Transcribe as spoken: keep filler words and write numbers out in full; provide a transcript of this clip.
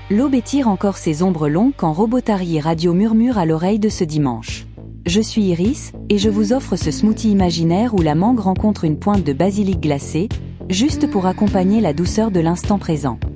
L'aube étire encore ses ombres longues quand Robotari Radio murmure à l'oreille de ce dimanche. Je suis Iris, et je vous offre ce smoothie imaginaire où la mangue rencontre une pointe de basilic glacé, juste pour accompagner la douceur de l'instant présent.